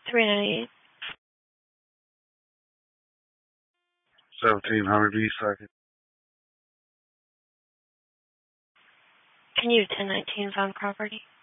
398. 1700 B second. Can you 1019 found property?